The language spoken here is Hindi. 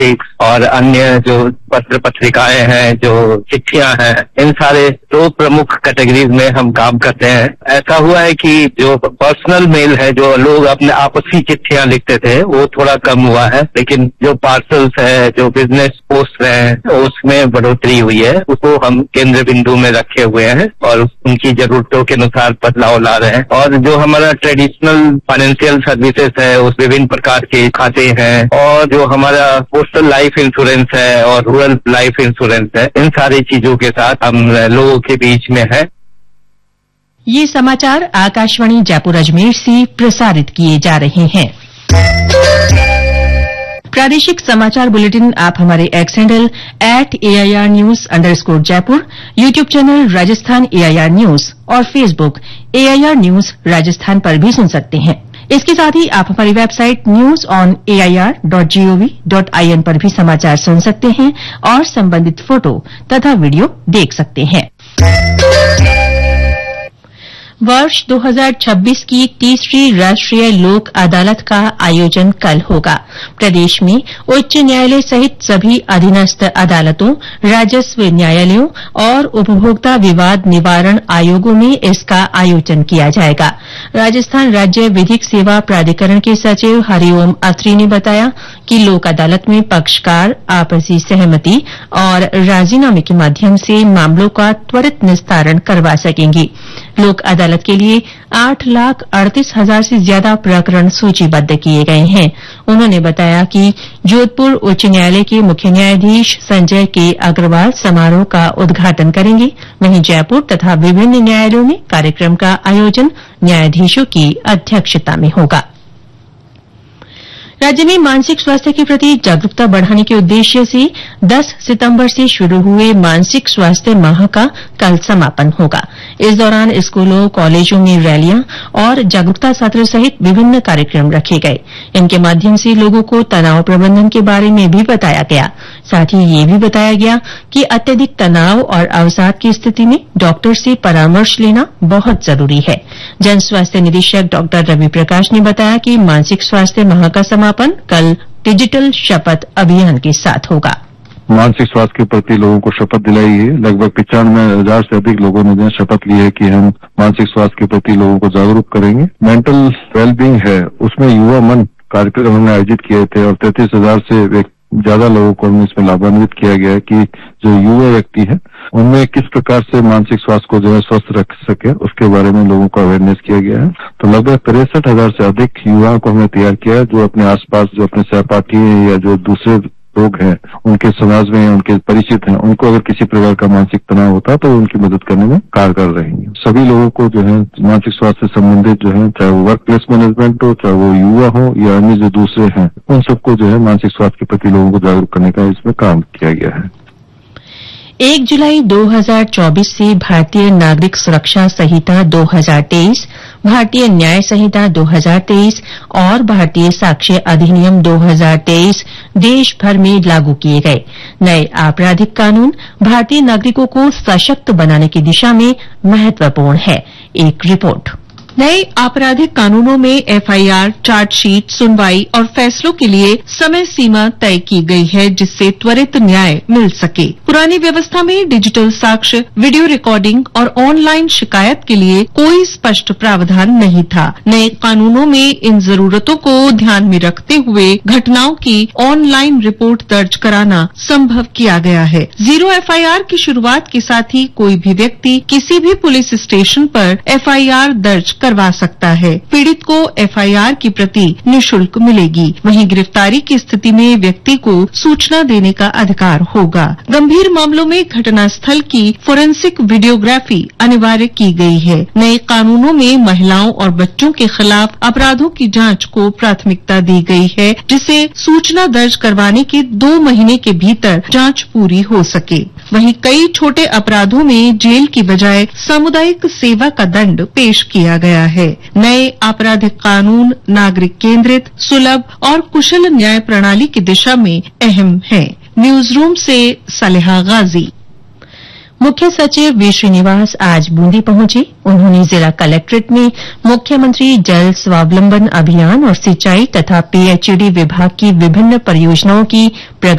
स्टिक्स और अन्य जो पत्र पत्रिकाएं हैं, जो चिट्ठियां हैं, इन सारे 2 प्रमुख कैटेगरीज में हम काम करते हैं। ऐसा हुआ है कि जो पर्सनल मेल है, जो लोग अपने आपसी चिट्ठियां लिखते थे, वो थोड़ा कम हुआ है, लेकिन जो पार्सल्स है, जो बिजनेस पोस्ट है, उसमें बढ़ोतरी हुई है। उसको हम केंद्र बिंदु में रखे हुए हैं और उनकी जरूरतों के अनुसार बदलाव ला रहे हैं। और जो हमारा ट्रेडिशनल फाइनेंशियल सर्विसेज है, उस विभिन्न प्रकार के खाते हैं, और जो हमारा पोस्टल लाइफ इंश्योरेंस है और रूरल लाइफ इंश्योरेंस है, इन सारी चीजों के साथ हम लोगों के बीच में है। ये समाचार आकाशवाणी जयपुर अजमेर से प्रसारित किए जा रहे हैं। प्रादेशिक समाचार बुलेटिन आप हमारे x handle @AIRnews_जयपुर, YouTube channel Rajasthan AIR news और फेसबुक AIR न्यूज राजस्थान पर भी सुन सकते हैं। इसके साथ ही आप हमारी वेबसाइट newsonair.gov.in पर भी समाचार सुन सकते हैं और संबंधित फोटो तथा वीडियो देख सकते हैं। वर्ष 2026 की तीसरी राष्ट्रीय लोक अदालत का आयोजन कल होगा। प्रदेश में उच्च न्यायालय सहित सभी अधीनस्थ अदालतों, राजस्व न्यायालयों और उपभोक्ता विवाद निवारण आयोगों में इसका आयोजन किया जाएगा। राजस्थान राज्य विधिक सेवा प्राधिकरण के सचिव हरिओम अत्री ने बताया कि लोक अदालत में पक्षकार आपसी सहमति और राजीनामे के माध्यम से मामलों का त्वरित निस्तारण करवा सकेंगे। लोक अदालत के लिए 8,38,000 से ज्यादा प्रकरण सूचीबद्ध किए गए हैं। उन्होंने बताया कि जोधपुर उच्च न्यायालय के मुख्य न्यायाधीश संजय के अग्रवाल समारोह का उद्घाटन करेंगे। वहीं जयपुर तथा विभिन्न न्यायालयों में कार्यक्रम का आयोजन न्यायाधीशों की अध्यक्षता में होगा। राज्य में मानसिक स्वास्थ्य के प्रति जागरूकता बढ़ाने के उद्देश्य से 10 सितंबर से शुरू हुए मानसिक स्वास्थ्य माह का कल समापन होगा। इस दौरान स्कूलों, कॉलेजों में रैलियां और जागरूकता सत्र सहित विभिन्न कार्यक्रम रखे गए। इनके माध्यम से लोगों को तनाव प्रबंधन के बारे में भी बताया गया। साथ ही ये भी बताया गया कि अत्यधिक तनाव और अवसाद की स्थिति में डॉक्टर से परामर्श लेना बहुत जरूरी है। जन स्वास्थ्य निदेशक डॉ रवि प्रकाश ने बताया कि मानसिक स्वास्थ्य माह का समापन कल डिजिटल शपथ अभियान के साथ होगा। मानसिक स्वास्थ्य के प्रति लोगों को शपथ दिलाई है। लगभग 95,000 से अधिक लोगों ने शपथ ली है कि हम मानसिक स्वास्थ्य के प्रति लोगों को जागरूक करेंगे। मेंटल वेलबींग है, उसमें युवा मन कार्यक्रम हमने आयोजित किए थे और 33,000 से ज्यादा लोगों को हमने इसमें लाभान्वित किया गया है कि जो युवा व्यक्ति है उनमें किस प्रकार से मानसिक स्वास्थ्य को जो है स्वस्थ रख सके, उसके बारे में लोगों को अवेयरनेस किया गया है। तो लगभग 63,000 से अधिक युवाओं को हमने तैयार किया है, जो अपने आसपास जो अपने सहपाठी हैं या जो दूसरे लोग हैं उनके समाज में उनके परिचित हैं, उनको अगर किसी प्रकार का मानसिक तनाव होता है तो उनकी मदद करने में कारगर रहेंगे। सभी लोगों को जो है मानसिक स्वास्थ्य से संबंधित जो है, चाहे वो वर्क प्लेस मैनेजमेंट हो, चाहे वो युवा हो या अन्य जो दूसरे हैं, उन सबको जो है मानसिक स्वास्थ्य के प्रति लोगों को जागरूक करने का इसमें काम किया गया है। 1 जुलाई 2024 से भारतीय नागरिक सुरक्षा संहिता 2023, भारतीय न्याय संहिता 2023 और भारतीय साक्ष्य अधिनियम 2023 देश भर में लागू किए गए। नए आपराधिक कानून भारतीय नागरिकों को सशक्त बनाने की दिशा में महत्वपूर्ण है। एक रिपोर्ट। नए आपराधिक कानूनों में एफआईआर, चार्जशीट, सुनवाई और फैसलों के लिए समय सीमा तय की गई है, जिससे त्वरित न्याय मिल सके। पुरानी व्यवस्था में डिजिटल साक्ष्य, वीडियो रिकॉर्डिंग और ऑनलाइन शिकायत के लिए कोई स्पष्ट प्रावधान नहीं था। नए कानूनों में इन जरूरतों को ध्यान में रखते हुए घटनाओं की ऑनलाइन रिपोर्ट दर्ज कराना संभव किया गया है। जीरो एफआईआर की शुरुआत के साथ ही कोई भी व्यक्ति किसी भी पुलिस स्टेशन पर एफआईआर दर्ज करवा सकता है। पीड़ित को एफआईआर की प्रति निःशुल्क मिलेगी। वहीं गिरफ्तारी की स्थिति में व्यक्ति को सूचना देने का अधिकार होगा। गंभीर मामलों में घटनास्थल की फोरेंसिक वीडियोग्राफी अनिवार्य की गई है। नए कानूनों में महिलाओं और बच्चों के खिलाफ अपराधों की जांच को प्राथमिकता दी गई है, जिससे सूचना दर्ज करवाने के 2 महीने के भीतर जांच पूरी हो सके। वहीं कई छोटे अपराधों में जेल की बजाय सामुदायिक सेवा का दंड पेश किया गया है। नए आपराधिक कानून नागरिक केंद्रित, सुलभ और कुशल न्याय प्रणाली की दिशा में अहम है। न्यूज रूम से सलेहा गाजी। मुख्य सचिव वी श्रीनिवास आज बूंदी पहुंचे। उन्होंने जिला कलेक्ट्रेट में मुख्यमंत्री जल स्वावलंबन अभियान और सिंचाई तथा पीएचईडी विभाग की विभिन्न परियोजनाओं की